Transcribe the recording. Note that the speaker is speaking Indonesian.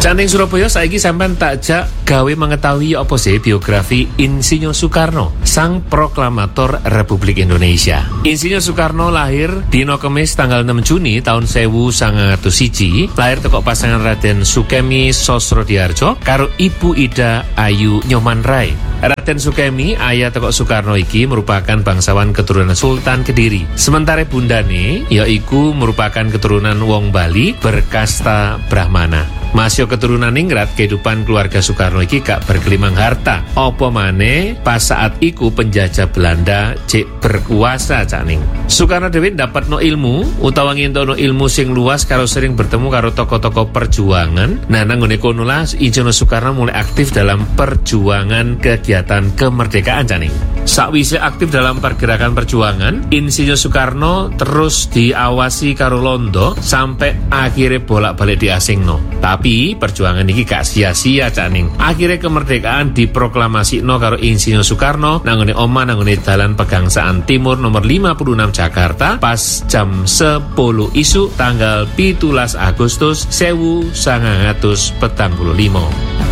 Canting Surabaya saiki sampean takjak gawe mengetahui apa sih biografi Insinyur Soekarno, sang proklamator Republik Indonesia. Insinyur Soekarno lahir dina Kamis tanggal 6 Juni tahun 1901, lahir teko pasangan Raden Sukemi Sosrodihardjo karo Ibu Ida Ayu Nyoman Rai. Raden Sukemi, ayah teko Soekarno iki merupakan bangsawan keturunan Sultan Kediri. Sementara bundane yaiku merupakan keturunan wong Bali berkasta Brahmana. Masih keturunan ningrat, kehidupan keluarga Soekarno iki gak bergelimang harta. Apa maneh pas saat iku penjajah Belanda cek berkuasa caning. Soekarno dhewe dapatno ilmu utawa ngintono ilmu sing luas karo sering bertemu karo tokoh-tokoh perjuangan. Nah, nanggone kono lah Insinyur Soekarno mulai aktif dalam perjuangan kegiatan kemerdekaan caning. Sakwise aktif dalam pergerakan perjuangan, Insinyur Soekarno terus diawasi karo Londo sampai akhirnya bolak-balik diasingno. Tapi perjuangan ini gak sia-sia caning. Akhirnya kemerdekaan diproklamasino karo Insinyur Soekarno nanggone oma nanggone Dalan Pegangsaan Timur nomor 56 Jakarta pas jam 10 isu tanggal 17 Agustus 1945.